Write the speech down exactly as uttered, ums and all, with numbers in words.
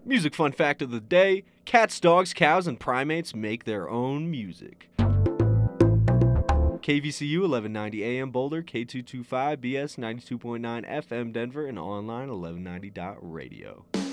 Music fun fact of the day: cats, dogs, cows, and primates make their own music. K V C U eleven ninety A M Boulder, K two twenty-five B S ninety-two point nine F M Denver, and online eleven ninety dot radio.